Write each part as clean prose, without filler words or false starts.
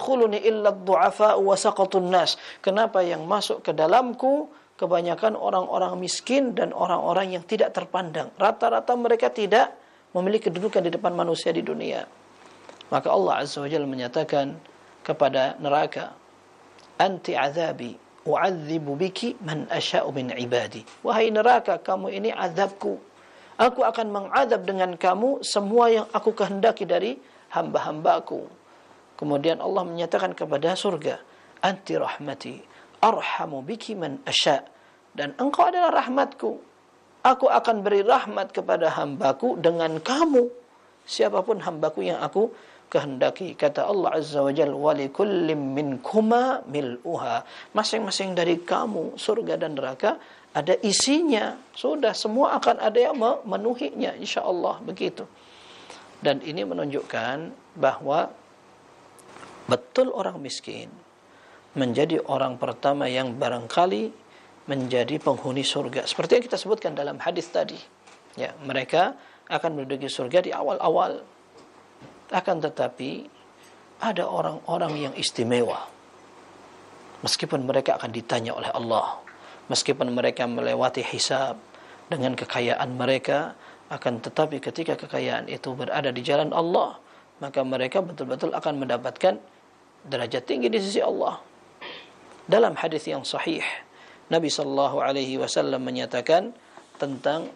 yadkhuluni illa ad-du'afa wa saqatun nas. Kenapa yang masuk ke dalamku kebanyakan orang-orang miskin dan orang-orang yang tidak terpandang. Rata-rata mereka tidak memiliki kedudukan di depan manusia di dunia. Maka Allah Azza wa Jalla menyatakan kepada neraka, anti azabi u'adzibu biki man asya'u min ibadi. Wahai neraka, kamu ini azabku. Aku akan mengadab dengan kamu semua yang aku kehendaki dari hamba-hambaku. Kemudian Allah menyatakan kepada surga, anti rahmati arhamu biki man asya'. Dan engkau adalah rahmatku. Aku akan beri rahmat kepada hambaku dengan kamu, siapapun hambaku yang aku kehendaki. Kata Allah Azza wa Jalla, wa likullim minkuma mil'uha. Masing-masing dari kamu, surga dan neraka, ada isinya. Sudah, semua akan ada yang memenuhinya, insyaallah begitu. Dan ini menunjukkan bahwa betul orang miskin menjadi orang pertama yang barangkali menjadi penghuni surga. Seperti yang kita sebutkan dalam hadis tadi. Ya, mereka akan menduduki surga di awal-awal. Akan tetapi ada orang-orang yang istimewa. Meskipun mereka akan ditanya oleh Allah, meskipun mereka melewati hisab dengan kekayaan mereka, akan tetapi ketika kekayaan itu berada di jalan Allah, maka mereka betul-betul akan mendapatkan derajat tinggi di sisi Allah. Dalam hadis yang sahih, Nabi sallallahu alaihi wasallam menyatakan tentang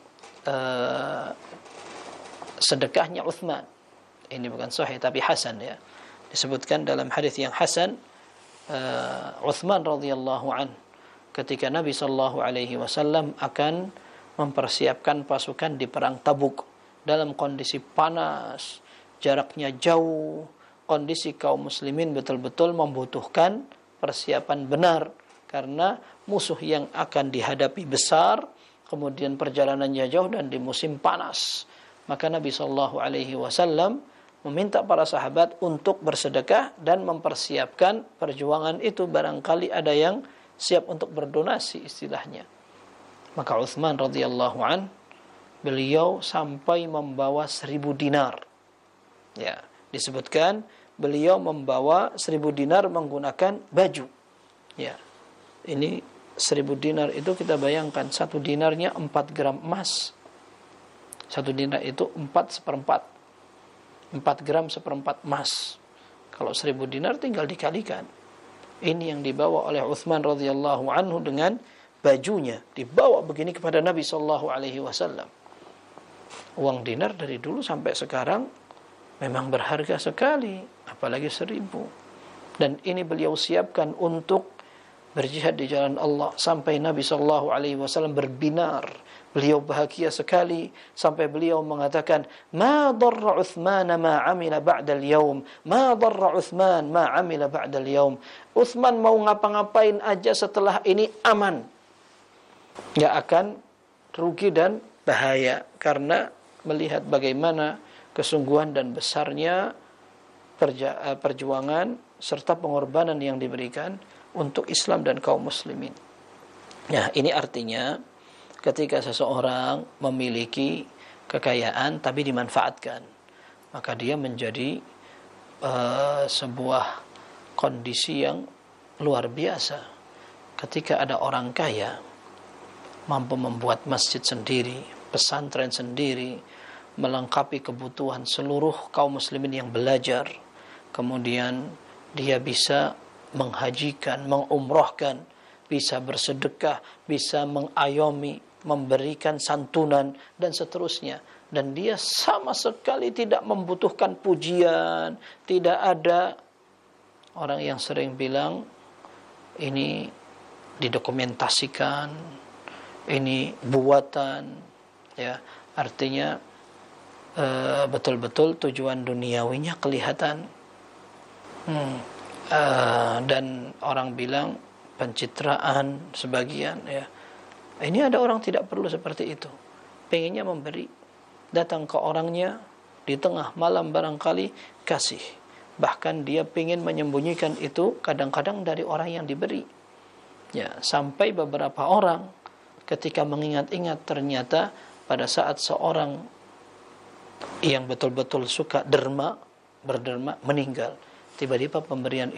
sedekahnya Uthman. Ini bukan sahih tapi hasan, ya. Disebutkan dalam hadis yang hasan, Uthman radhiyallahu an, ketika Nabi sallallahu alaihi wasallam akan mempersiapkan pasukan di perang Tabuk dalam kondisi panas, jaraknya jauh, kondisi kaum muslimin betul-betul membutuhkan persiapan benar karena musuh yang akan dihadapi besar, kemudian perjalanannya jauh dan di musim panas. Maka Nabi sallallahu alaihi wasallam meminta para sahabat untuk bersedekah dan mempersiapkan perjuangan itu, barangkali ada yang siap untuk berdonasi istilahnya. Maka Uthman radhiyallahu an, beliau sampai membawa 1000 dinar. Ya, disebutkan beliau membawa 1000 dinar menggunakan baju. Ya. Ini 1000 dinar itu kita bayangkan, 1 dinarnya 4 gram emas. 1 dinar itu 4/4. 4 gram 1/4 emas. Kalau 1000 dinar tinggal dikalikan. Ini yang dibawa oleh Uthman radhiyallahu anhu dengan bajunya. Dibawa begini kepada Nabi sallallahu alaihi wasallam. Uang dinar dari dulu sampai sekarang memang berharga sekali, apalagi 1000. Dan ini beliau siapkan untuk berjihad di jalan Allah sampai Nabi sallallahu alaihi wasallam berbinar. Beliau bahagia sekali sampai beliau mengatakan, "Ma darra Uthman ma 'amila ba'da al-yawm, ma darra Uthman ma 'amila ba'da al-yawm." Uthman mau ngapa-ngapain aja setelah ini aman. Enggak akan rugi dan bahaya karena melihat bagaimana kesungguhan dan besarnya perjuangan serta pengorbanan yang diberikan untuk Islam dan kaum muslimin. Nah, ini artinya ketika seseorang memiliki kekayaan tapi dimanfaatkan, maka dia menjadi sebuah kondisi yang luar biasa. Ketika ada orang kaya mampu membuat masjid sendiri, pesantren sendiri, melengkapi kebutuhan seluruh kaum muslimin yang belajar, kemudian dia bisa menghajikan, mengumrohkan, bisa bersedekah, bisa mengayomi, memberikan santunan dan seterusnya, dan dia sama sekali tidak membutuhkan pujian. Tidak ada orang yang sering bilang ini didokumentasikan, ini buatan, ya, artinya betul-betul tujuan duniawinya kelihatan. Dan orang bilang pencitraan sebagian, ya. Ini ada orang tidak perlu seperti itu. Pengennya memberi, datang ke orangnya di tengah malam barangkali kasih. Bahkan dia pengen menyembunyikan itu kadang-kadang dari orang yang diberi. Ya, sampai beberapa orang ketika mengingat-ingat ternyata pada saat seorang yang betul-betul suka berderma meninggal, tiba-tiba pemberian